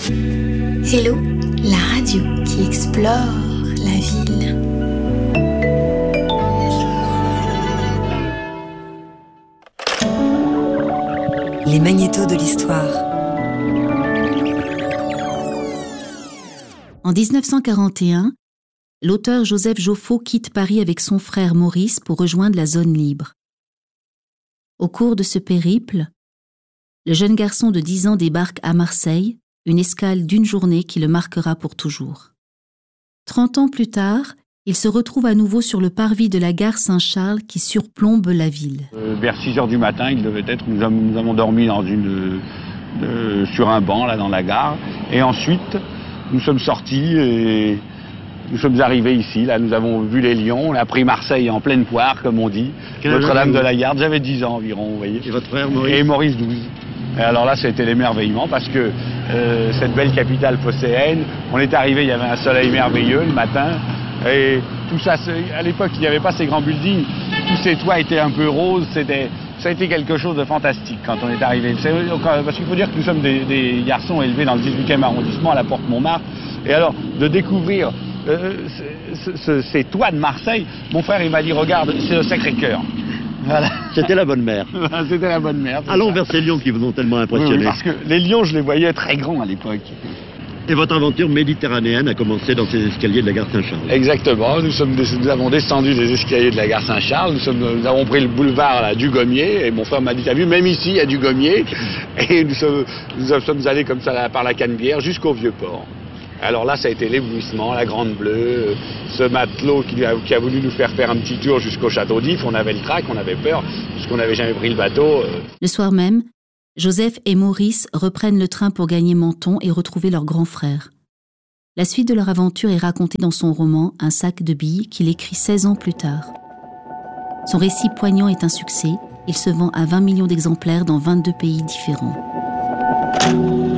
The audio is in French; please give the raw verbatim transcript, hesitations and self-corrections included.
Hello, la radio qui explore la ville. Les magnétos de l'histoire. En dix-neuf cent quarante et un, l'auteur Joseph Joffo quitte Paris avec son frère Maurice pour rejoindre la zone libre. Au cours de ce périple, le jeune garçon de dix ans débarque à Marseille, une escale d'une journée qui le marquera pour toujours. Trente ans plus tard, il se retrouve à nouveau sur le parvis de la gare Saint-Charles qui surplombe la ville. Euh, vers six heures du matin, il devait être, nous avons, nous avons dormi dans une, euh, sur un banc là dans la gare, et ensuite nous sommes sortis et nous sommes arrivés ici. Là, nous avons vu les lions, on a pris Marseille en pleine poire, comme on dit. Notre-Dame de la Garde, j'avais dix ans environ, vous voyez. Et votre frère Maurice? Et Maurice douze. Et alors là, ça a été l'émerveillement parce que euh, cette belle capitale phocéenne, on est arrivé, il y avait un soleil merveilleux le matin, et tout ça, à l'époque, il n'y avait pas ces grands buildings, tous ces toits étaient un peu roses, c'était, ça a été quelque chose de fantastique quand on est arrivé. C'est, parce qu'il faut dire que nous sommes des, des garçons élevés dans le dix-huitième arrondissement, à la Porte Montmartre, et alors de découvrir euh, ce, ce, ces toits de Marseille, mon frère il m'a dit, regarde, c'est le Sacré-Cœur. Voilà. C'était la bonne mère. C'était la bonne mère. Allons ça. vers ces lions qui vous ont tellement impressionné. Oui, oui, parce que les lions, je les voyais très grands à l'époque. Et votre aventure méditerranéenne a commencé dans ces escaliers de la gare Saint-Charles. Exactement. Nous, sommes, nous avons descendu des escaliers de la gare Saint-Charles. Nous, sommes, nous avons pris le boulevard là, du Gommier. Et mon frère m'a dit, t'as vu, même ici, il y a du Gommier. Et nous sommes, nous sommes allés comme ça là, par la Canebière jusqu'au Vieux-Port. Alors là, ça a été l'éblouissement, la Grande Bleue, ce matelot qui a, qui a voulu nous faire faire un petit tour jusqu'au château d'If. On avait le trac, on avait peur, puisqu'on n'avait jamais pris le bateau. Le soir même, Joseph et Maurice reprennent le train pour gagner Menton et retrouver leur grand frère. La suite de leur aventure est racontée dans son roman « Un sac de billes » qu'il écrit seize ans plus tard. Son récit poignant est un succès. Il se vend à vingt millions d'exemplaires dans vingt-deux pays différents.